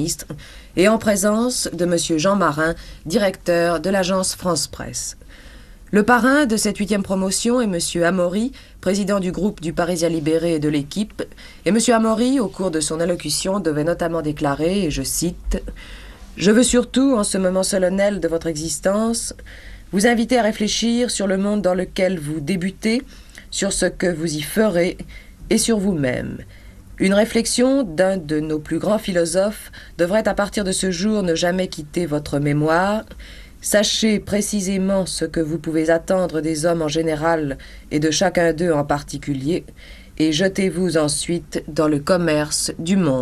ministre, et en présence de M. Jean Marin, directeur de l'agence France-Presse. Le parrain de cette 8e promotion est M. Amaury, président du groupe du Parisien Libéré et de l'Équipe. Et M. Amaury, au cours de son allocution, devait notamment déclarer, et je cite, « Je veux surtout, en ce moment solennel de votre existence, vous inviter à réfléchir sur le monde dans lequel vous débutez, sur ce que vous y ferez et sur vous-même. Une réflexion d'un de nos plus grands philosophes devrait à partir de ce jour ne jamais quitter votre mémoire. Sachez précisément ce que vous pouvez attendre des hommes en général et de chacun d'eux en particulier, et jetez-vous ensuite dans le commerce du monde. »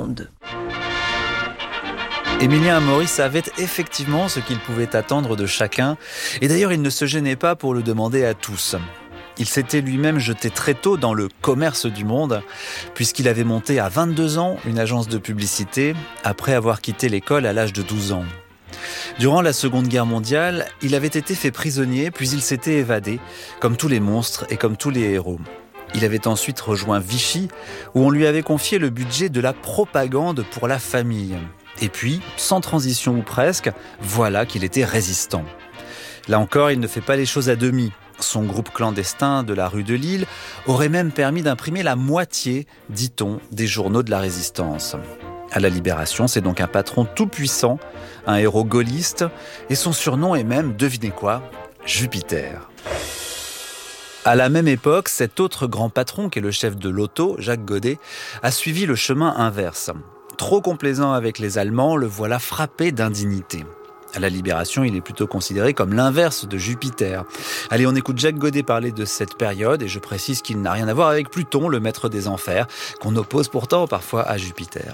Émilien Amaury savait effectivement ce qu'il pouvait attendre de chacun, et d'ailleurs il ne se gênait pas pour le demander à tous. Il s'était lui-même jeté très tôt dans le commerce du monde, puisqu'il avait monté à 22 ans une agence de publicité, après avoir quitté l'école à l'âge de 12 ans. Durant la Seconde Guerre mondiale, il avait été fait prisonnier, puis il s'était évadé, comme tous les monstres et comme tous les héros. Il avait ensuite rejoint Vichy, où on lui avait confié le budget de la propagande pour la famille. Et puis, sans transition ou presque, voilà qu'il était résistant. Là encore, il ne fait pas les choses à demi. Son groupe clandestin de la rue de Lille aurait même permis d'imprimer la moitié, dit-on, des journaux de la Résistance. À la Libération, c'est donc un patron tout-puissant, un héros gaulliste, et son surnom est même, devinez quoi, Jupiter. À la même époque, cet autre grand patron, qui est le chef de l'auto, Jacques Godet, a suivi le chemin inverse. Trop complaisant avec les Allemands, le voilà frappé d'indignité. À la Libération, il est plutôt considéré comme l'inverse de Jupiter. Allez, on écoute Jacques Godet parler de cette période, et je précise qu'il n'a rien à voir avec Pluton, le maître des enfers, qu'on oppose pourtant parfois à Jupiter.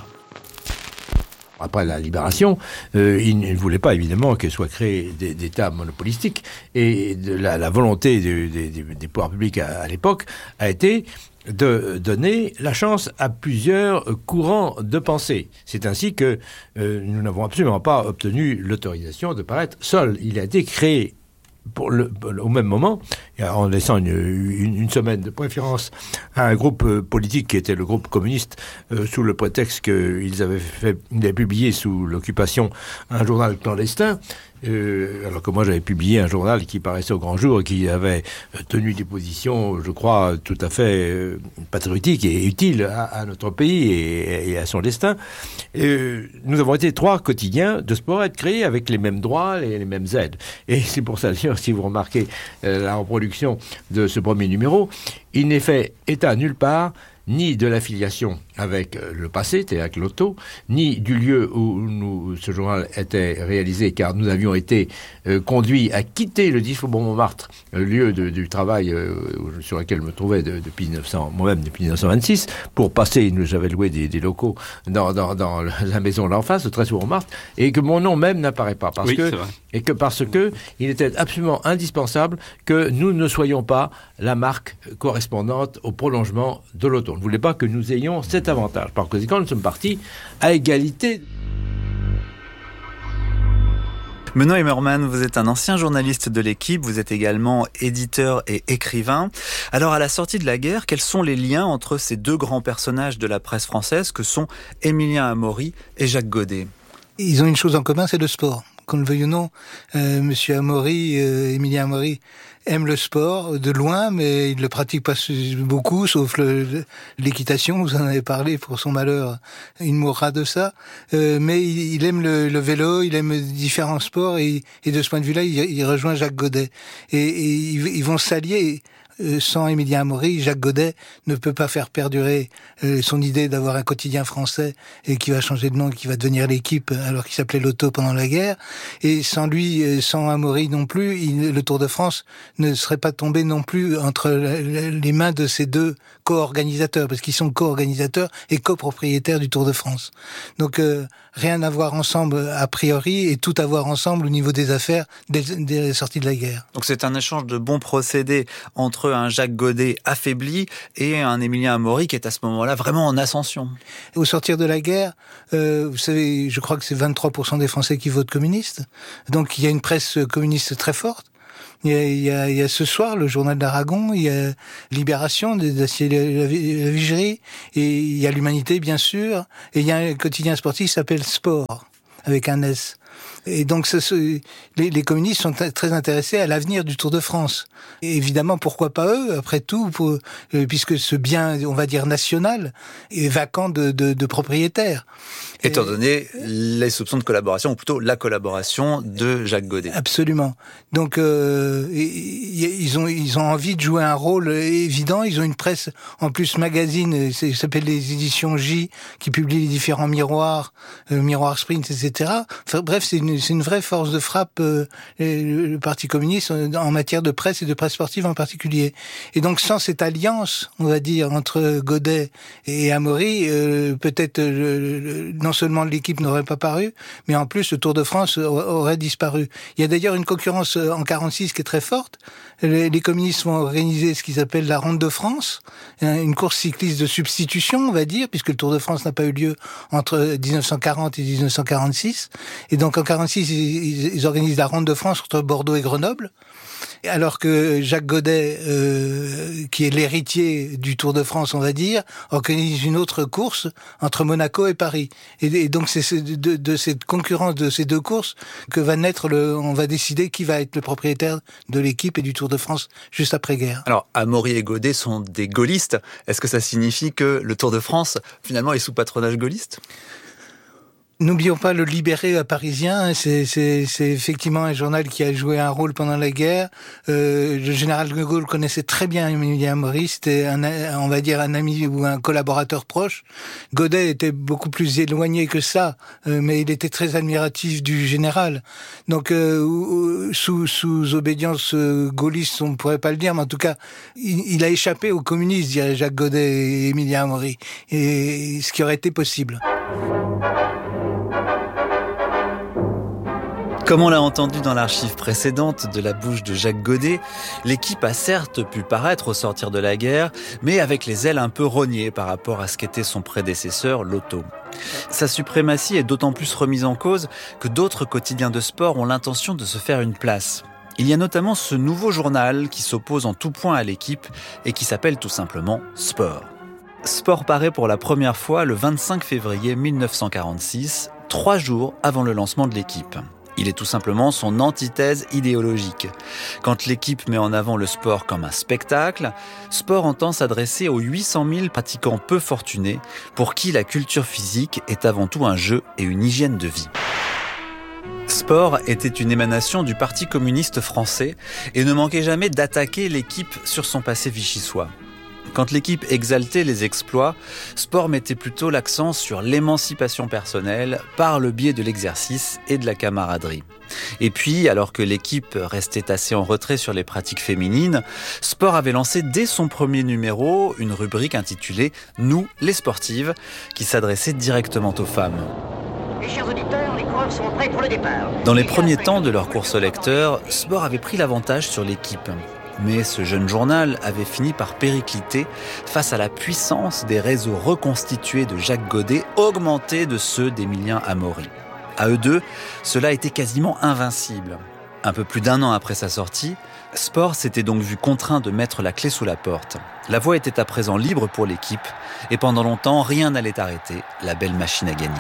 Après la Libération, il ne voulait pas évidemment que soient créés des États monopolistiques, et la volonté des pouvoirs publics à l'époque a été de donner la chance à plusieurs courants de pensée. C'est ainsi que nous n'avons absolument pas obtenu l'autorisation de paraître seul. Il a été créé au même moment, en laissant une semaine de préférence à un groupe politique qui était le groupe communiste, sous le prétexte qu'ils avaient publié sous l'occupation un journal clandestin, alors que moi j'avais publié un journal qui paraissait au grand jour et qui avait tenu des positions, je crois, tout à fait patriotiques et utiles à notre pays et à son destin. Nous avons été 3 quotidiens de sport à être créés avec les mêmes droits et les mêmes aides. Et c'est pour ça, d'ailleurs, si vous remarquez la reproduction de ce premier numéro, il n'est fait état nulle part ni de l'affiliation avec le passé, c'est-à-dire avec l'auto, ni du lieu où ce journal était réalisé, car nous avions été conduits à quitter le 10 Faubourg Montmartre, le lieu du travail sur lequel je me trouvais depuis moi-même depuis 1926, pour passer, j'avais loué des locaux dans la maison d'en face, le 13 Faubourg Montmartre, et que mon nom même n'apparaît pas, parce que il était absolument indispensable que nous ne soyons pas la marque correspondante au prolongement de l'auto. On ne voulait pas que nous ayons cet avantage. Par conséquent, nous sommes partis à égalité. Benoît Emmermann, vous êtes un ancien journaliste de l'Équipe, vous êtes également éditeur et écrivain. Alors, à la sortie de la guerre, quels sont les liens entre ces 2 grands personnages de la presse française que sont Émilien Amaury et Jacques Godet ? Ils ont une chose en commun, c'est le sport. Qu'on le veuille ou non, Monsieur Amaury, Émilien Amaury, aime le sport de loin, mais il le pratique pas beaucoup, sauf l'équitation. Vous en avez parlé, pour son malheur, il mourra de ça. Mais il aime le vélo, il aime différents sports, et de ce point de vue-là, il rejoint Jacques Godet. Et ils vont s'allier. Sans Émilien Amaury, Jacques Godet ne peut pas faire perdurer son idée d'avoir un quotidien français et qui va changer de nom, qui va devenir l'Équipe alors qu'il s'appelait l'Auto pendant la guerre. Et sans lui, sans Amaury non plus, le Tour de France ne serait pas tombé non plus entre les mains de ces 2 co-organisateurs, parce qu'ils sont co-organisateurs et copropriétaires du Tour de France. Donc rien à voir ensemble a priori et tout à voir ensemble au niveau des affaires dès la sortie de la guerre. Donc c'est un échange de bons procédés entre un Jacques Godet affaibli et un Émilien Amaury qui est à ce moment-là vraiment en ascension. Au sortir de la guerre, vous savez, je crois que c'est 23% des Français qui votent communistes. Donc il y a une presse communiste très forte. Il y a Ce Soir, le journal d'Aragon, il y a Libération, d'Acier la Vigerie, et il y a l'Humanité, bien sûr, et il y a un quotidien sportif qui s'appelle Sport, avec un S. Et donc, les communistes sont très intéressés à l'avenir du Tour de France. Et évidemment, pourquoi pas eux, après tout, puisque ce bien, on va dire, national, est vacant de propriétaires. Étant donné les soupçons de collaboration, ou plutôt la collaboration de Jacques Godet. Absolument. Donc, ils ont envie de jouer un rôle évident. Ils ont une presse, en plus, magazine, ça s'appelle les éditions J, qui publient les différents miroirs, Miroir Sprint, etc. Enfin, bref, c'est une vraie force de frappe, le Parti communiste, en matière de presse et de presse sportive en particulier. Et donc, sans cette alliance, on va dire, entre Godet et Amaury, peut-être non seulement l'équipe n'aurait pas paru, mais en plus le Tour de France aurait disparu. Il y a d'ailleurs une concurrence en 46 qui est très forte. Les communistes vont organiser ce qu'ils appellent la Ronde de France, une course cycliste de substitution, on va dire, puisque le Tour de France n'a pas eu lieu entre 1940 et 1946. Et donc en 46, ils organisent la Ronde de France entre Bordeaux et Grenoble. Alors que Jacques Godet, qui est l'héritier du Tour de France, on va dire, organise une autre course entre Monaco et Paris. Et donc c'est de cette concurrence de ces deux courses que va naître on va décider qui va être le propriétaire de l'équipe et du Tour de France juste après-guerre. Alors, Amaury et Godet sont des gaullistes. Est-ce que ça signifie que le Tour de France, finalement, est sous patronage gaulliste ? N'oublions pas le Libéré parisien, c'est effectivement un journal qui a joué un rôle pendant la guerre. Le général de Gaulle connaissait très bien Émilien Amaury, c'était on va dire un ami ou un collaborateur proche. Godet était beaucoup plus éloigné que ça, mais il était très admiratif du général. Donc sous obédience gaulliste, on ne pourrait pas le dire, mais en tout cas, il a échappé aux communistes, dirait Jacques Godet et Émilien Amaury, et ce qui aurait été possible. Comme on l'a entendu dans l'archive précédente de la bouche de Jacques Godet, l'équipe a certes pu paraître au sortir de la guerre, mais avec les ailes un peu rognées par rapport à ce qu'était son prédécesseur, Lotto. Sa suprématie est d'autant plus remise en cause que d'autres quotidiens de sport ont l'intention de se faire une place. Il y a notamment ce nouveau journal qui s'oppose en tout point à l'équipe et qui s'appelle tout simplement Sport. Sport paraît pour la première fois le 25 février 1946, 3 jours avant le lancement de l'équipe. Il est tout simplement son antithèse idéologique. Quand l'équipe met en avant le sport comme un spectacle, Sport entend s'adresser aux 800 000 pratiquants peu fortunés pour qui la culture physique est avant tout un jeu et une hygiène de vie. Sport était une émanation du Parti communiste français et ne manquait jamais d'attaquer l'équipe sur son passé vichysois. Quand l'équipe exaltait les exploits, Sport mettait plutôt l'accent sur l'émancipation personnelle par le biais de l'exercice et de la camaraderie. Et puis, alors que l'équipe restait assez en retrait sur les pratiques féminines, Sport avait lancé dès son premier numéro une rubrique intitulée « Nous, les sportives » qui s'adressait directement aux femmes. Les chers auditeurs, les coureurs sont prêts pour le départ. Dans les premiers temps de leur course au lecteur, Sport avait pris l'avantage sur l'équipe. Mais ce jeune journal avait fini par péricliter face à la puissance des réseaux reconstitués de Jacques Godet, augmentés de ceux d'Émilien Amaury. À eux deux, cela était quasiment invincible. Un peu plus d'1 an après sa sortie, Sport s'était donc vu contraint de mettre la clé sous la porte. La voie était à présent libre pour l'équipe, et pendant longtemps, rien n'allait arrêter la belle machine à gagner.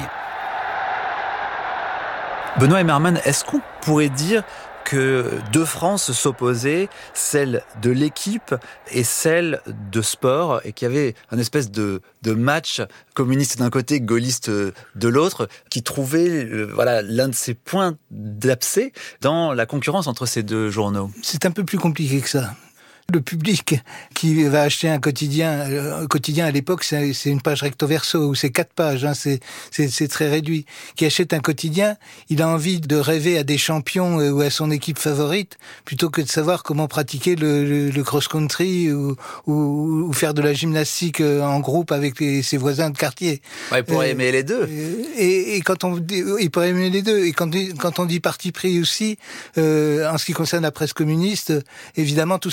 Benoît Emmermann, est-ce qu'on pourrait dire que deux France s'opposaient, celle de l'équipe et celle de Sport, et qu'il y avait un espèce de match communiste d'un côté, gaulliste de l'autre, qui trouvait l'un de ces points d'abcès dans la concurrence entre ces deux journaux? C'est un peu plus compliqué que ça. Le public qui va acheter un quotidien à l'époque, c'est une page recto verso, ou c'est 4 pages, hein, c'est très réduit. Qui achète un quotidien, il a envie de rêver à des champions ou à son équipe favorite, plutôt que de savoir comment pratiquer le cross-country ou faire de la gymnastique en groupe avec ses voisins de quartier. Ouais, il pourrait aimer les deux. Et quand on dit, il pourrait aimer les deux. Et quand on dit parti pris aussi, en ce qui concerne la presse communiste, évidemment, tout ce qui se passait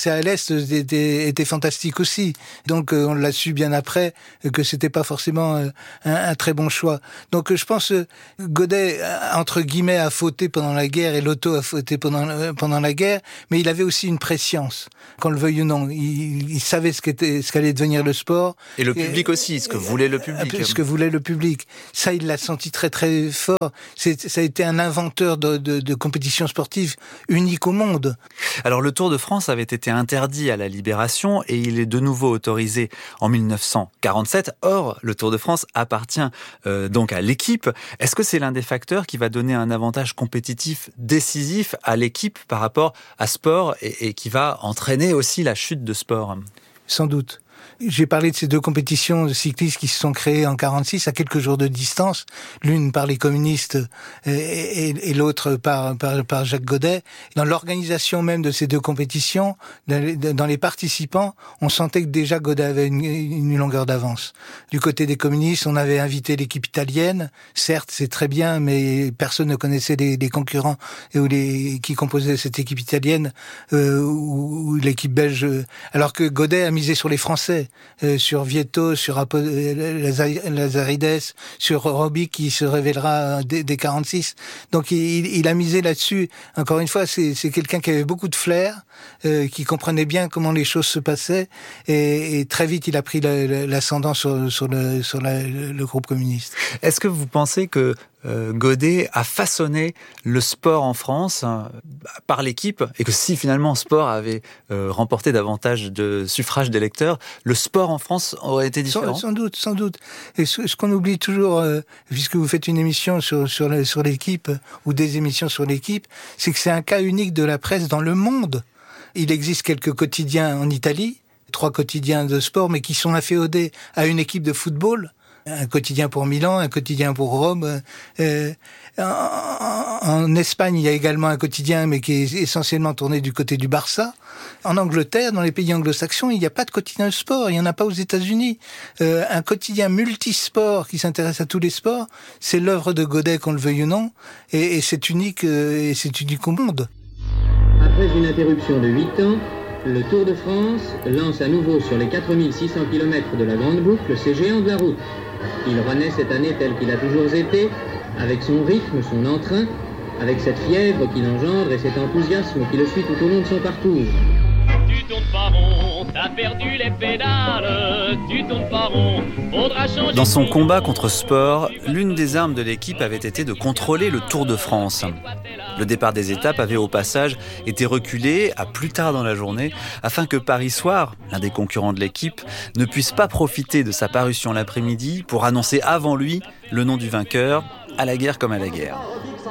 passé à l'Est était fantastique aussi. Donc on l'a su bien après que c'était pas forcément un très bon choix. Donc je pense Godet entre guillemets a fauté pendant la guerre et Lotto a fauté pendant la guerre, mais il avait aussi une prescience, qu'on le veuille ou non. Il savait ce qu'allait devenir le sport. Et le public aussi, ce que voulait le public. Ce que voulait le public. Ça, il l'a senti très très fort. Ça a été un inventeur de compétitions sportives unique au monde. Alors le Tour de France avait été interdit à la Libération et il est de nouveau autorisé en 1947. Or, le Tour de France appartient donc à l'équipe. Est-ce que c'est l'un des facteurs qui va donner un avantage compétitif décisif à l'équipe par rapport à Sport et qui va entraîner aussi la chute de Sport ? Sans doute. J'ai parlé de ces deux compétitions de cyclistes qui se sont créées en 46 à quelques jours de distance, l'une par les communistes et l'autre par Jacques Godet. Dans l'organisation même de ces deux compétitions, dans les participants, on sentait que déjà Godet avait une longueur d'avance. Du côté des communistes, on avait invité l'équipe italienne. Certes, c'est très bien, mais personne ne connaissait les concurrents qui composaient cette équipe italienne ou l'équipe belge. Alors que Godet a misé sur les Français. Sur Vietto, sur Lazarides, sur Robic qui se révélera dès 46. Donc il a misé là-dessus. Encore une fois, c'est quelqu'un qui avait beaucoup de flair, qui comprenait bien comment les choses se passaient et très vite il a pris l'ascendant sur le groupe communiste. Est-ce que vous pensez que Godet a façonné le sport en France par l'équipe et que si finalement Sport avait remporté davantage de suffrages d'électeurs, le sport en France aurait été différent ? Sans doute. Et ce qu'on oublie toujours, puisque vous faites une émission sur l'équipe ou des émissions sur l'équipe, c'est que c'est un cas unique de la presse dans le monde. Il existe quelques quotidiens en Italie, 3 quotidiens de sport, mais qui sont inféodés à une équipe de football. Un quotidien pour Milan, un quotidien pour Rome. En Espagne, il y a également un quotidien, mais qui est essentiellement tourné du côté du Barça. En Angleterre, dans les pays anglo-saxons, il n'y a pas de quotidien de sport. Il n'y en a pas aux États-Unis. Un quotidien multisport qui s'intéresse à tous les sports, c'est l'œuvre de Godet, qu'on le veuille ou non, et c'est unique au monde. Après une interruption de 8 ans, le Tour de France lance à nouveau sur les 4600 km de la Grande Boucle ses géants de la route. Il renaît cette année tel qu'il a toujours été, avec son rythme, son entrain, avec cette fièvre qu'il engendre et cet enthousiasme qui le suit tout au long de son parcours. Tu tournes pas rond, t'as perdu les pédales, tu tournes pas rond, faudra changer. Dans son combat contre Sport, l'une des armes de l'équipe avait été de contrôler le Tour de France. Le départ des étapes avait au passage été reculé à plus tard dans la journée afin que Paris Soir, l'un des concurrents de l'équipe, ne puisse pas profiter de sa parution l'après-midi pour annoncer avant lui le nom du vainqueur, à la guerre comme à la guerre.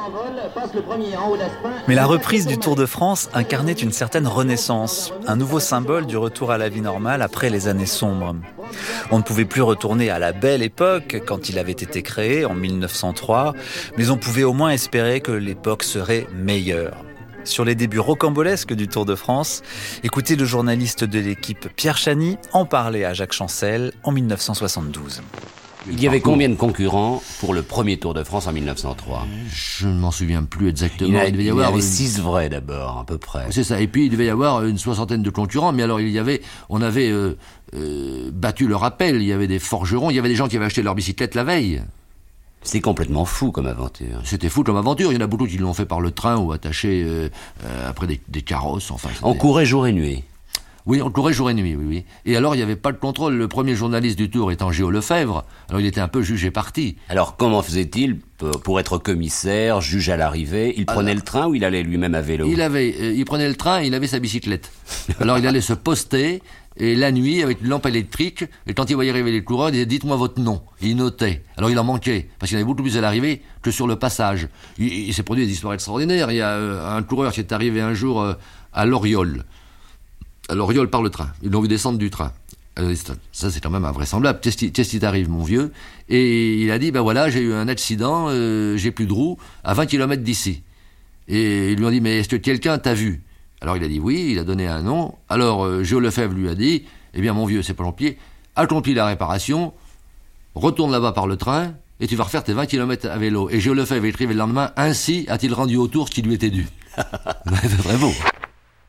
Mais la reprise du Tour de France incarnait une certaine renaissance, un nouveau symbole du retour à la vie normale après les années sombres. On ne pouvait plus retourner à la belle époque quand il avait été créé en 1903, mais on pouvait au moins espérer que l'époque serait meilleure. Sur les débuts rocambolesques du Tour de France, écoutez le journaliste de l'équipe Pierre Chany en parler à Jacques Chancel en 1972. Il y avait combien de concurrents pour le premier Tour de France en 1903 ? Je ne m'en souviens plus exactement. Il devait y avoir 6 vrais d'abord, à peu près. C'est ça. Et puis il devait y avoir une 60aine de concurrents. Mais alors on avait battu le rappel. Il y avait des forgerons. Il y avait des gens qui avaient acheté leur bicyclette la veille. C'était complètement fou comme aventure. C'était fou comme aventure. Il y en a beaucoup qui l'ont fait par le train ou attachés après des carrosses. Enfin, on courait jour et nuit. Oui, on courait jour et nuit, oui. Et alors, il n'y avait pas de contrôle. Le premier journaliste du Tour étant Géo Lefebvre, alors il était un peu jugé parti. Alors, comment faisait-il pour être commissaire, juge à l'arrivée ? Il prenait le train ou il allait lui-même à vélo ? Il prenait le train et il avait sa bicyclette. Alors, il allait se poster, et la nuit, avec une lampe électrique, et quand il voyait arriver les coureurs, il disait « Dites-moi votre nom ». Et il notait. Alors, il en manquait, parce qu'il y en avait beaucoup plus à l'arrivée que sur le passage. Il s'est produit des histoires extraordinaires. Il y a un coureur qui est arrivé un jour à Loriol. À Loriol par le train. Ils l'ont vu descendre du train. Ça, c'est quand même invraisemblable. Qu'est-ce qui t'arrive, mon vieux ? Et il a dit, ben voilà, j'ai eu un accident, j'ai plus de roues, à 20 km d'ici. Et ils lui ont dit, mais est-ce que quelqu'un t'a vu ? Alors il a dit oui, il a donné un nom. Alors Géo Lefebvre lui a dit, eh bien mon vieux, c'est pas pompier, accomplis la réparation, retourne là-bas par le train, et tu vas refaire tes 20 km à vélo. Et Géo Lefebvre écrivait le lendemain, ainsi a-t-il rendu au Tour ce qui lui était dû. C'est très beau.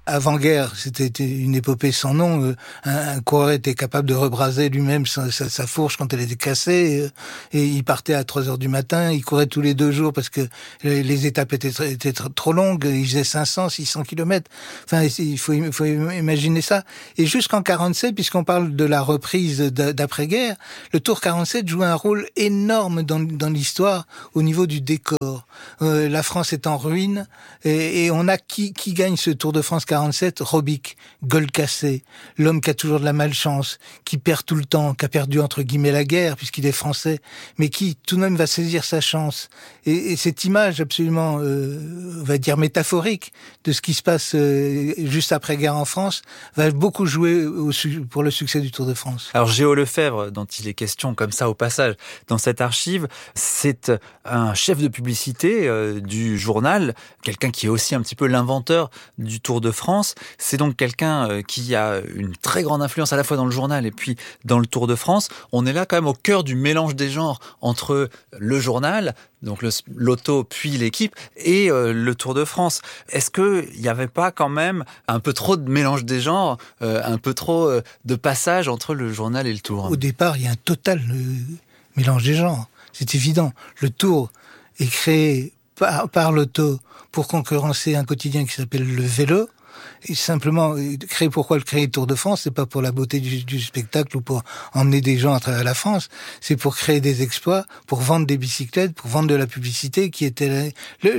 Avant-guerre, c'était une épopée sans nom. Un coureur était capable de rebraser lui-même sa fourche quand elle était cassée. Et il partait à 3 heures du matin. Il courait tous les 2 jours parce que les étapes étaient trop longues. Il faisait 500, 600 kilomètres. Enfin, il faut imaginer ça. Et jusqu'en 47, puisqu'on parle de la reprise d'après-guerre, le Tour 47 joue un rôle énorme dans l'histoire au niveau du décor. La France est en ruine et on a qui gagne ce Tour de France 47, Robic, gueule cassée, l'homme qui a toujours de la malchance, qui perd tout le temps, qui a perdu entre guillemets la guerre puisqu'il est français, mais qui tout de même va saisir sa chance. Et cette image absolument, on va dire métaphorique de ce qui se passe juste après-guerre en France va beaucoup jouer pour le succès du Tour de France. Alors Géo Lefebvre, dont il est question comme ça au passage dans cette archive, c'est un chef de publicité du journal, quelqu'un qui est aussi un petit peu l'inventeur du Tour de France. C'est donc quelqu'un qui a une très grande influence à la fois dans le journal et puis dans le Tour de France. On est là quand même au cœur du mélange des genres entre le journal, donc l'auto puis l'équipe, et le Tour de France. Est-ce qu'il n'y avait pas quand même un peu trop de mélange des genres, un peu trop de passage entre le journal et le Tour ? Au départ, il y a un total mélange des genres. C'est évident. Le Tour est créé par l'auto pour concurrencer un quotidien qui s'appelle le Vélo. Et simplement, pourquoi le créer Tour de France? C'est pas pour la beauté du spectacle ou pour emmener des gens à travers la France. C'est pour créer des exploits, pour vendre des bicyclettes, pour vendre de la publicité qui était...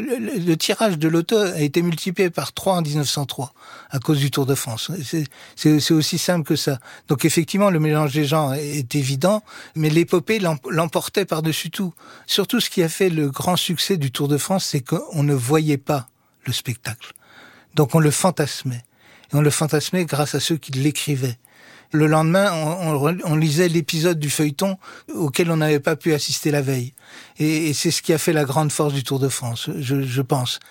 Le tirage de l'auto a été multiplié par 3 en 1903 à cause du Tour de France. C'est aussi simple que ça. Donc effectivement, le mélange des genres est évident, mais l'épopée l'emportait par-dessus tout. Surtout, ce qui a fait le grand succès du Tour de France, c'est qu'on ne voyait pas le spectacle. Donc on le fantasmait. Et on le fantasmait grâce à ceux qui l'écrivaient. Le lendemain, on lisait l'épisode du feuilleton auquel on n'avait pas pu assister la veille. Et c'est ce qui a fait la grande force du Tour de France, je pense.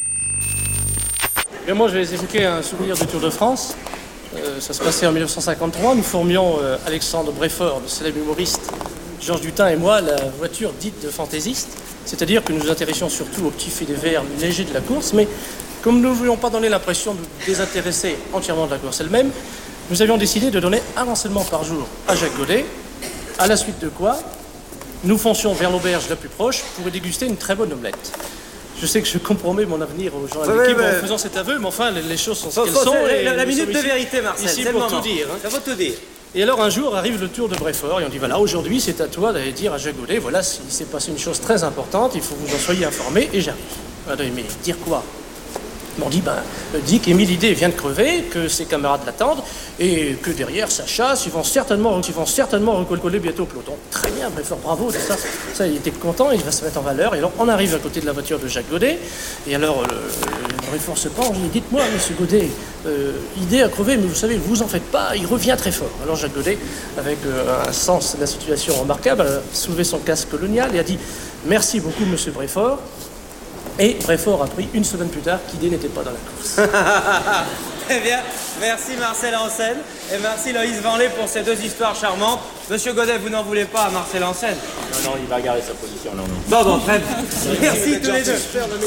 Et moi, je vais évoquer un souvenir du Tour de France. Ça se passait en 1953. Nous formions Alexandre Bréfort, le célèbre humoriste, Georges Dutin et moi, la voiture dite de fantaisiste. C'est-à-dire que nous nous intéressions surtout aux petits faits divers légers de la course, mais comme nous ne voulions pas donner l'impression de nous désintéresser entièrement de la course elle-même, nous avions décidé de donner un renseignement par jour à Jacques Godet, à la suite de quoi nous foncions vers l'auberge la plus proche pour y déguster une très bonne omelette. Je sais que je compromets mon avenir au journal d'équipe en faisant cet aveu, mais enfin, les choses sont ce qu'elles sont. La minute de vérité, Marcel, ici c'est pour le moment. tout dire. Ça vaut tout dire. Et alors un jour arrive le Tour de Bréfort et on dit voilà, aujourd'hui c'est à toi d'aller dire à Jacques Godet, voilà, il s'est passé une chose très importante, il faut que vous en soyez informés, et j'arrive. Mais dire quoi? On dit, dit qu'Émile Idé vient de crever, que ses camarades l'attendent, et que derrière ça chasse, ils vont certainement recoller bientôt au peloton. Très bien, Bréfort, bravo, ça, il était content, il va se mettre en valeur, et alors on arrive à côté de la voiture de Jacques Godet, et alors Bréfort se penche, il dit, dites-moi, monsieur Godet, Idé a crevé, mais vous savez, vous en faites pas, il revient très fort. Alors Jacques Godet, avec un sens de la situation remarquable, a soulevé son casque colonial et a dit, merci beaucoup, monsieur Bréfort. Et Bréfort a pris une semaine plus tard qu'Idé n'était pas dans la course. Très bien, merci Marcel Ancel et merci Loïs Vanlé pour ces 2 histoires charmantes. Monsieur Godet, vous n'en voulez pas à Marcel Ancel? Non, il va garder sa position. Non. Bon, très bien. Merci tous les deux.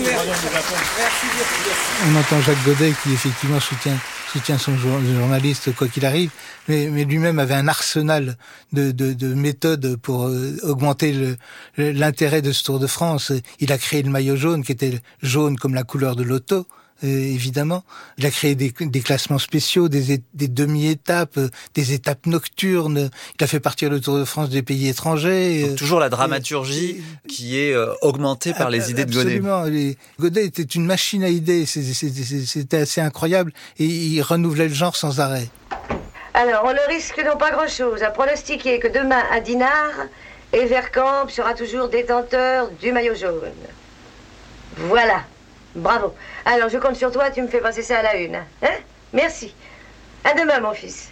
On entend Jacques Godet qui effectivement soutient son journaliste quoi qu'il arrive, mais lui-même avait un arsenal de méthodes pour augmenter l'intérêt de ce Tour de France. Il a créé le maillot jaune qui était jaune comme la couleur de l'auto. Évidemment, il a créé des classements spéciaux, des demi-étapes, des étapes nocturnes. Il a fait partir le Tour de France des pays étrangers. Donc toujours la dramaturgie qui est augmentée par les idées de Godet. Absolument. Godet était une machine à idées. C'était assez incroyable et il renouvelait le genre sans arrêt. Alors, on ne risque donc pas grand-chose à pronostiquer que demain à Dinard, Everkamp sera toujours détenteur du maillot jaune. Voilà. Bravo. Alors, je compte sur toi, tu me fais passer ça à la une. Hein? Merci. À demain, mon fils.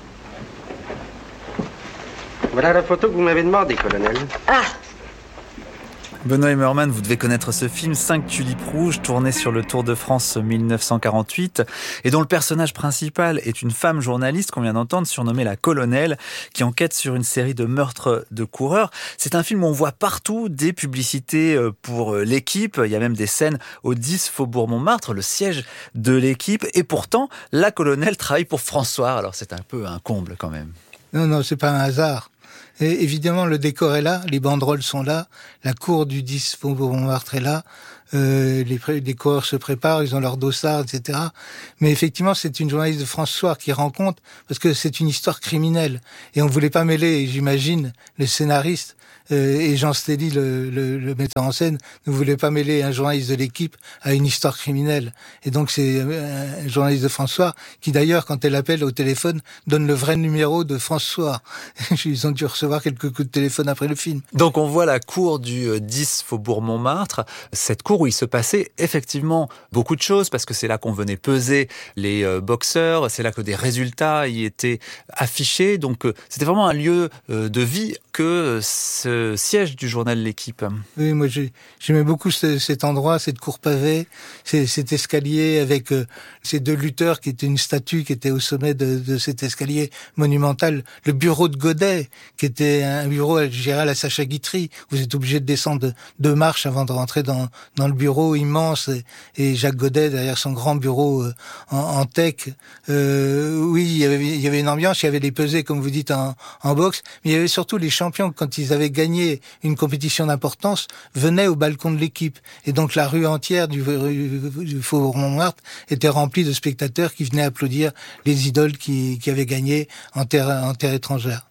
Voilà la photo que vous m'avez demandé, colonel. Ah. Benoît Emmermann, vous devez connaître ce film 5 tulipes rouges, tourné sur le Tour de France 1948, et dont le personnage principal est une femme journaliste qu'on vient d'entendre, surnommée la Colonelle, qui enquête sur une série de meurtres de coureurs. C'est un film où on voit partout des publicités pour l'équipe. Il y a même des scènes au 10 Faubourg Montmartre, le siège de l'équipe. Et pourtant, la Colonelle travaille pour François. Alors c'est un peu un comble quand même. Non, c'est pas un hasard. Et évidemment, le décor est là, les banderoles sont là, la cour du 10 Faubourg Montmartre est là, les coureurs se préparent, ils ont leur dossard, etc. Mais effectivement, c'est une journaliste de France Soir qui rend compte, parce que c'est une histoire criminelle. Et on voulait pas mêler, j'imagine, le scénariste et Jean Stelly, le metteur en scène, ne voulait pas mêler un journaliste de l'équipe à une histoire criminelle. Et donc c'est un journaliste de France Soir qui d'ailleurs, quand elle appelle au téléphone, donne le vrai numéro de France Soir. Ils ont dû recevoir quelques coups de téléphone après le film. Donc on voit la cour du 10 Faubourg Montmartre, cette cour où il se passait effectivement beaucoup de choses, parce que c'est là qu'on venait peser les boxeurs, c'est là que des résultats y étaient affichés. Donc c'était vraiment un lieu de vie que ce siège du journal L'Équipe. Oui, moi j'aimais beaucoup cet endroit, cette cour pavée, cet escalier avec ces deux lutteurs qui étaient une statue qui était au sommet de cet escalier monumental. Le bureau de Godet, qui était un bureau géré à la Sacha Guitry. Vous êtes obligé de descendre deux marches avant de rentrer dans le bureau immense. Et Jacques Godet, derrière son grand bureau en tech. Oui, il y avait une ambiance, il y avait des pesées, comme vous dites, en boxe. Mais il y avait surtout les champions, quand ils avaient gagné une compétition d'importance, venaient au balcon de l'équipe. Et donc la rue entière du Faubourg Montmartre était remplie de spectateurs qui venaient applaudir les idoles qui avaient gagné en terre étrangère.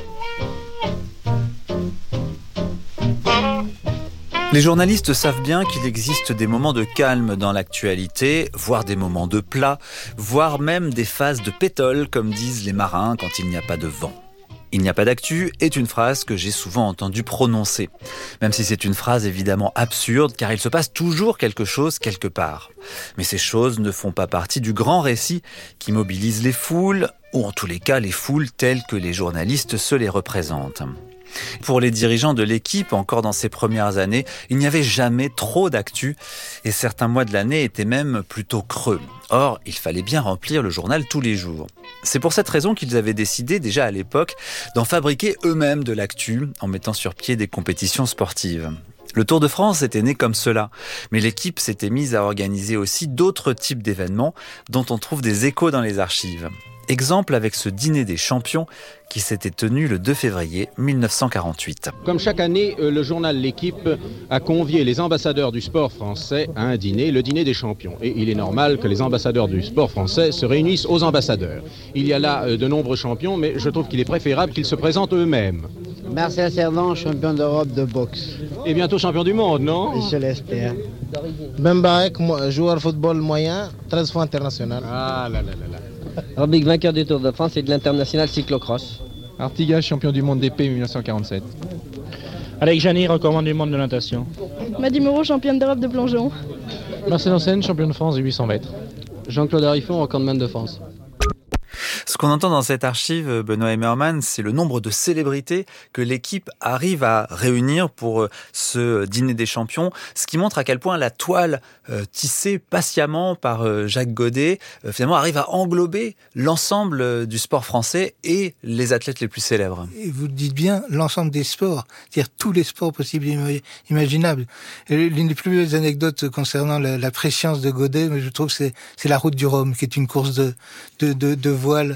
Les journalistes savent bien qu'il existe des moments de calme dans l'actualité, voire des moments de plat, voire même des phases de pétole, comme disent les marins quand il n'y a pas de vent. Il n'y a pas d'actu est une phrase que j'ai souvent entendu prononcer. Même si c'est une phrase évidemment absurde, car il se passe toujours quelque chose quelque part. Mais ces choses ne font pas partie du grand récit qui mobilise les foules, ou en tous les cas les foules telles que les journalistes se les représentent. Pour les dirigeants de l'équipe, encore dans ces premières années, il n'y avait jamais trop d'actu et certains mois de l'année étaient même plutôt creux. Or, il fallait bien remplir le journal tous les jours. C'est pour cette raison qu'ils avaient décidé, déjà à l'époque, d'en fabriquer eux-mêmes de l'actu en mettant sur pied des compétitions sportives. Le Tour de France était né comme cela, mais l'équipe s'était mise à organiser aussi d'autres types d'événements dont on trouve des échos dans les archives. Exemple avec ce dîner des champions qui s'était tenu le 2 février 1948. Comme chaque année, le journal L'Équipe a convié les ambassadeurs du sport français à un dîner, le dîner des champions. Et il est normal que les ambassadeurs du sport français se réunissent aux ambassadeurs. Il y a là de nombreux champions, mais je trouve qu'il est préférable qu'ils se présentent eux-mêmes. Marcel Cerdan, champion d'Europe de boxe. Et bientôt champion du monde, non? Je l'espère. Bembarek, joueur de football moyen, 13 fois international. Ah là là là là. Robic, vainqueur du Tour de France et de l'international cyclocross. Artigas, champion du monde d'épée 1947. Alex Jany, record du monde de natation. Madi Moreau, championne d'Europe de plongeon. Marcel Ancen, champion de France de 800 mètres. Jean-Claude Harifon, recordman de France. Ce qu'on entend dans cette archive, Benoît Emmermann, c'est le nombre de célébrités que l'équipe arrive à réunir pour ce dîner des champions, ce qui montre à quel point la toile tissée patiemment par Jacques Godet finalement arrive à englober l'ensemble du sport français et les athlètes les plus célèbres. Et vous le dites bien, l'ensemble des sports, c'est-à-dire tous les sports possibles et imaginables. Et l'une des plus belles anecdotes concernant la prescience de Godet, je trouve, c'est la route du Rhum, qui est une course de voile.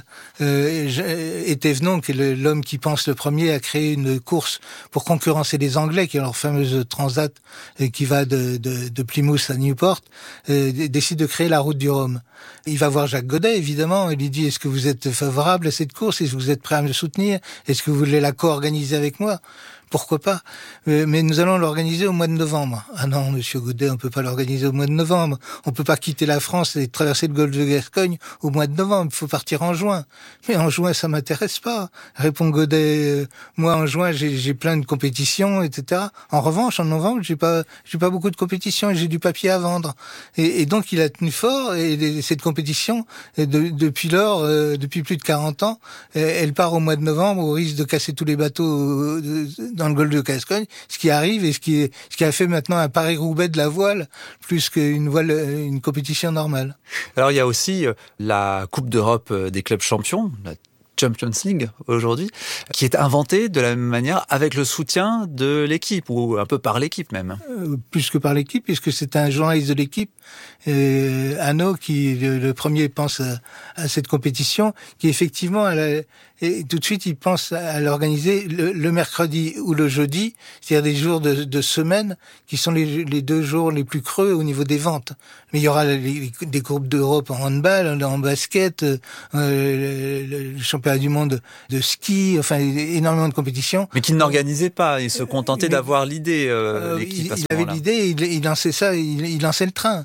Thévenon, qui est l'homme qui pense le premier, a créé une course pour concurrencer les Anglais, qui ont leur fameuse transat qui va de Plymouth à Newport, décide de créer la route du Rhum. Il va voir Jacques Godet, évidemment, il lui dit: est-ce que vous êtes favorable à cette course? Est-ce que vous êtes prêt à me soutenir? Est-ce que vous voulez la co-organiser avec moi? Pourquoi pas? Mais nous allons l'organiser au mois de novembre. Ah non, monsieur Godet, on peut pas l'organiser au mois de novembre. On peut pas quitter la France et traverser le golfe de Gascogne au mois de novembre. Il faut partir en juin. Mais en juin, ça m'intéresse pas. Répond Godet. Moi, en juin, j'ai plein de compétitions, etc. En revanche, en novembre, j'ai pas beaucoup de compétitions et j'ai du papier à vendre. Et donc, il a tenu fort et cette compétition, depuis lors, depuis plus de 40 ans, elle part au mois de novembre au risque de casser tous les bateaux dans le golfe de Gascogne, ce qui arrive et ce qui a fait maintenant un Paris-Roubaix de la voile, plus une compétition normale. Alors il y a aussi la Coupe d'Europe des clubs champions, la Champions League aujourd'hui, qui est inventée de la même manière avec le soutien de l'équipe, ou un peu par l'équipe même. Plus que par l'équipe, puisque c'est un journaliste de l'équipe, Hanno, qui le premier pense à cette compétition, qui effectivement, et tout de suite, il pense à l'organiser le mercredi ou le jeudi, c'est-à-dire des jours de semaine, qui sont les 2 jours les plus creux au niveau des ventes. Mais il y aura des coupes d'Europe en handball, en basket, le championnat du monde de ski, enfin énormément de compétitions. Mais qu'il n'organisait pas, il se contentait d'avoir l'idée, l'équipe à ce moment-là. Il avait l'idée, il lançait ça, il lançait le train.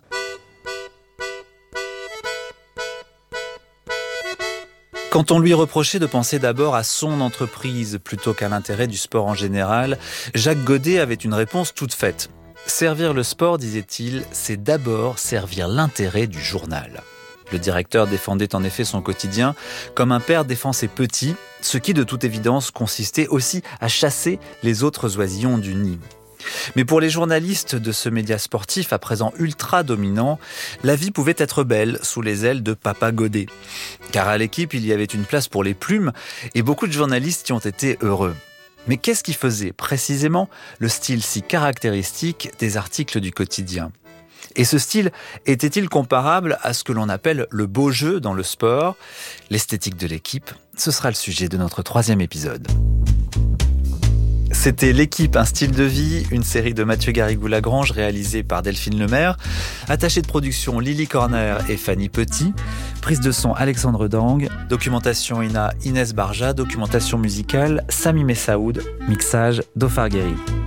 Quand on lui reprochait de penser d'abord à son entreprise plutôt qu'à l'intérêt du sport en général, Jacques Godet avait une réponse toute faite. Servir le sport, disait-il, c'est d'abord servir l'intérêt du journal. Le directeur défendait en effet son quotidien comme un père défend ses petits, ce qui de toute évidence consistait aussi à chasser les autres oisillons du nid. Mais pour les journalistes de ce média sportif, à présent ultra dominant, la vie pouvait être belle sous les ailes de Papa Godet. Car à l'équipe, il y avait une place pour les plumes et beaucoup de journalistes y ont été heureux. Mais qu'est-ce qui faisait précisément le style si caractéristique des articles du quotidien ? Et ce style était-il comparable à ce que l'on appelle le beau jeu dans le sport ? L'esthétique de l'équipe, ce sera le sujet de notre 3e épisode. C'était L'équipe, un style de vie, une série de Mathieu Garrigou-Lagrange réalisée par Delphine Lemaire. Attachée de production Lily Corner et Fanny Petit. Prise de son Alexandre Dang. Documentation Inès Barja. Documentation musicale Sami Messaoud. Mixage Dofar Guéry.